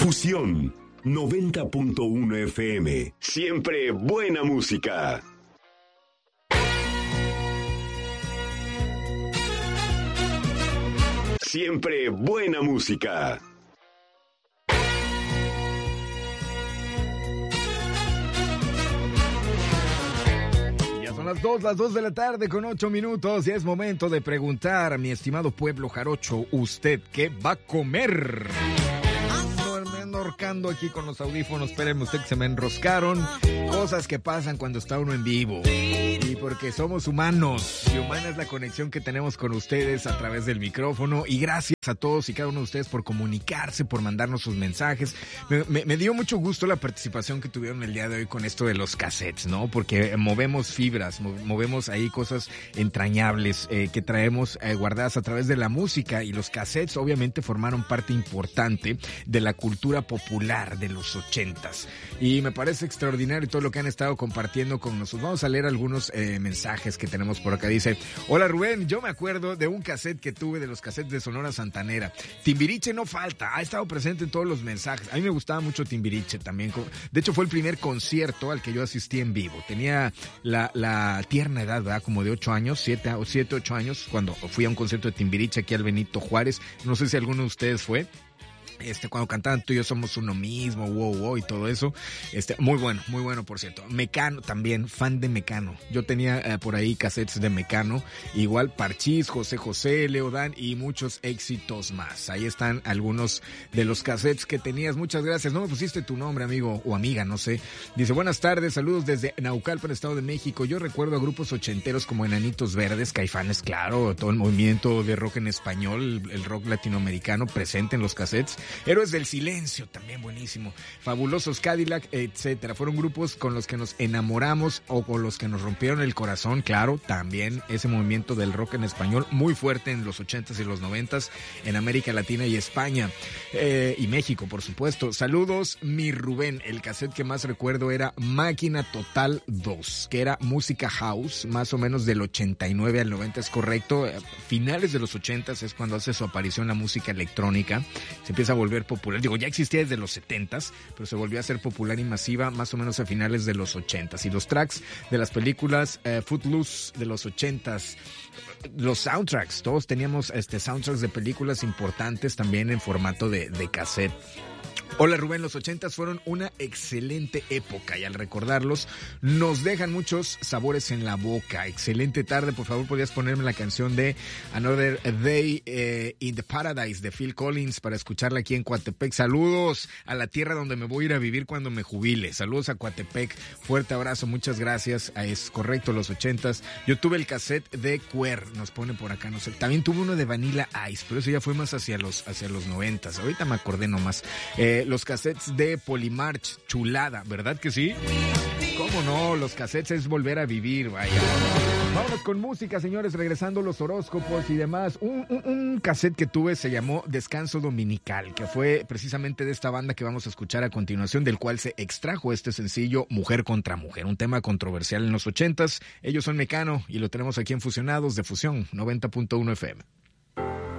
Fusión 90.1 FM. Siempre buena música. Siempre buena música. Las 2 de la tarde con 8 minutos y es momento de preguntar, mi estimado pueblo jarocho, ¿usted qué va a comer? Me ando ahorcando aquí con los audífonos, espérenme usted que se me enroscaron. Cosas que pasan cuando está uno en vivo. Y porque somos humanos, y humana es la conexión que tenemos con ustedes a través del micrófono. Y gracias a todos y cada uno de ustedes por comunicarse, por mandarnos sus mensajes. Me dio mucho gusto la participación que tuvieron el día de hoy con esto de los cassettes, ¿no? Porque movemos fibras, movemos ahí cosas entrañables que traemos guardadas a través de la música. Y los cassettes obviamente formaron parte importante de la cultura popular de los 80s. Y me parece extraordinario todo lo que han estado compartiendo con nosotros. Vamos a leer algunos mensajes que tenemos por acá. Dice: hola Rubén, yo me acuerdo de un cassette que tuve de los cassettes de Sonora Santanera. Timbiriche no falta, ha estado presente en todos los mensajes. A mí me gustaba mucho Timbiriche también. De hecho fue el primer concierto al que yo asistí en vivo. Tenía la tierna edad, ¿verdad? Como de 8 años, 7, 8 años, cuando fui a un concierto de Timbiriche aquí al Benito Juárez. No sé si alguno de ustedes fue. Cuando cantaban Tú y yo somos uno mismo, wow, y todo eso. Muy bueno, por cierto. Mecano también, fan de Mecano. Yo tenía por ahí cassettes de Mecano. Igual Parchís, José, Leodán y muchos éxitos más. Ahí están algunos de los cassettes que tenías. Muchas gracias. No me pusiste tu nombre, amigo o amiga, no sé. Dice: buenas tardes, saludos desde Naucalpan, Estado de México. Yo recuerdo a grupos ochenteros como Enanitos Verdes, Caifanes, claro, todo el movimiento de rock en español, el rock latinoamericano presente en los cassettes. Héroes del Silencio, también buenísimo. Fabulosos Cadillac, etcétera. Fueron grupos con los que nos enamoramos o con los que nos rompieron el corazón, claro. También ese movimiento del rock en español muy fuerte en los 80s y los 90s en América Latina y España. Y México, por supuesto. Saludos, mi Rubén. El cassette que más recuerdo era Máquina Total 2, que era música house, más o menos del 89 al 90, es correcto. Finales de los 80s es cuando hace su aparición la música electrónica. Se empieza a volver popular. Digo, ya existía desde los 70s, pero se volvió a ser popular y masiva más o menos a finales de los 80s. Y los tracks de las películas Footloose de los 80s, los soundtracks, todos teníamos soundtracks de películas importantes también en formato de cassette. Hola Rubén, los 80s fueron una excelente época y al recordarlos nos dejan muchos sabores en la boca. Excelente tarde, por favor podrías ponerme la canción de Another Day in the Paradise de Phil Collins para escucharla aquí en Coatepec. Saludos a la tierra donde me voy a ir a vivir cuando me jubile. Saludos a Coatepec, fuerte abrazo, muchas gracias. Es correcto, los 80s. Yo tuve el cassette de Queer, nos pone por acá, no sé. También tuve uno de Vanilla Ice, pero eso ya fue más hacia los 90s. Ahorita me acordé nomás. Los cassettes de Polymarch, chulada, ¿verdad que sí? ¿Cómo no? Los cassettes es volver a vivir, vaya. Vámonos con música, señores, regresando los horóscopos y demás. Un cassette que tuve se llamó Descanso Dominical, que fue precisamente de esta banda que vamos a escuchar a continuación, del cual se extrajo este sencillo Mujer contra Mujer, un tema controversial en los 80s. Ellos son Mecano y lo tenemos aquí en Fusionados de Fusión 90.1 FM.